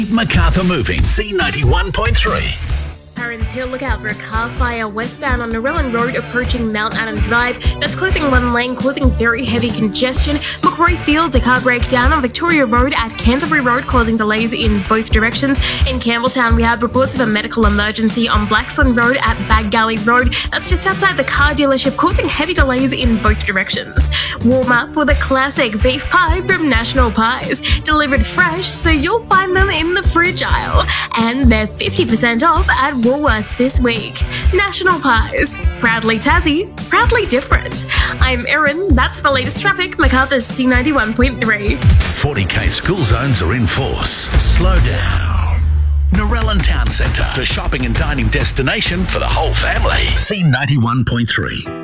Macarthur Moving, C91.3. Parents Hill, look out for a car fire westbound on Narellan Road approaching Mount Adam Drive. That's closing one lane, causing very heavy congestion. Macquarie Fields, a car breakdown on Victoria Road at Canterbury Road, causing delays in both directions. In Campbelltown, we have reports of a medical emergency on Blackstone Road at Bag Galley Road. That's just outside the car dealership, causing heavy delays in both directions. Warm up with a classic beef pie from National Pies. Delivered fresh, so you'll find them in the fridge aisle. And they're 50% off at Woolworths this week. National Pies. Proudly Tassie, proudly different. I'm Erin. That's the latest traffic. Macarthur's C91.3. 40k school zones are in force. Slow down. Narellan Town Centre, the shopping and dining destination for the whole family. C91.3.